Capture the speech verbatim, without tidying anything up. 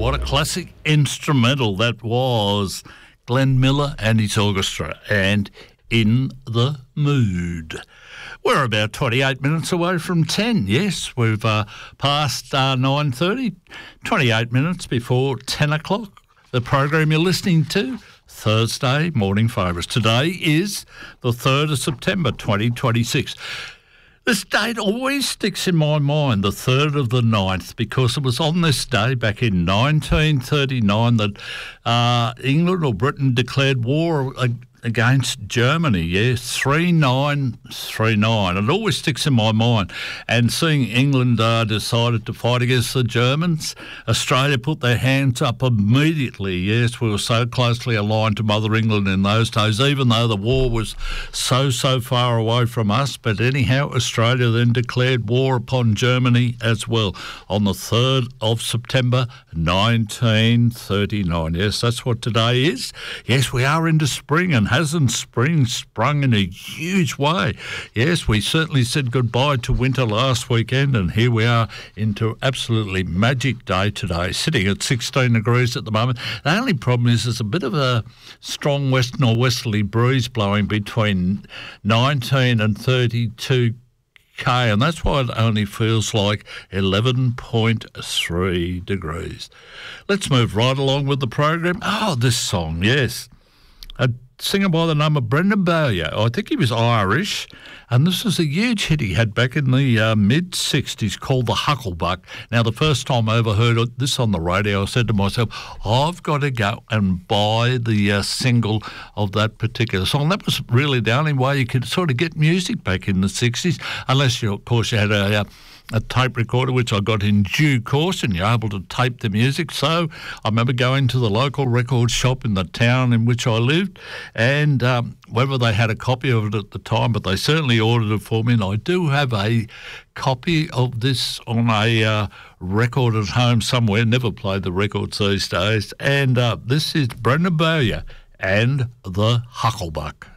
what a classic instrumental that was. Glenn Miller and his orchestra, and In the Mood. We're about twenty-eight minutes away from ten. Yes, we've uh, passed uh, nine thirty, twenty-eight minutes before ten o'clock. The program you're listening to, Thursday Morning Favourites. Today is the third of September twenty twenty-six. This date always sticks in my mind, the third of the ninth, because it was on this day back in nineteen thirty-nine that uh, England or Britain declared war against Germany. Yeah, three nine three nine. It always sticks in my mind. And seeing England uh, decided to fight against the Germans, Australia put their hands up immediately. Yes, we were so closely aligned to Mother England in those days, even though the war was so, so far away from us. But anyhow, Australia then declared war upon Germany as well on the third of September nineteen thirty-nine. Yes, that's what today is. Yes, we are into spring, and hasn't spring sprung in a huge way? Yes, we certainly said goodbye to winter last weekend, and here we are into absolutely magic day today, sitting at sixteen degrees at the moment. The only problem is there's a bit of a strong west northwesterly breeze blowing between nineteen and thirty-two K, and that's why it only feels like eleven point three degrees. Let's move right along with the program. Oh, this song, yes. A singer by the name of Brendan Bowyer. I think he was Irish, and this was a huge hit he had back in the uh, mid-sixties called The Hucklebuck. Now, the first time I ever heard this on the radio, I said to myself, I've got to go and buy the uh, single of that particular song. That was really the only way you could sort of get music back in the sixties, unless, you, of course, you had a... Uh, a tape recorder, which I got in due course, and you're able to tape the music. So I remember going to the local record shop in the town in which I lived, and um, whether they had a copy of it at the time, but they certainly ordered it for me, and I do have a copy of this on a uh, record at home somewhere. Never played the records these days. And uh, this is Brendan Bowyer and The Hucklebuck.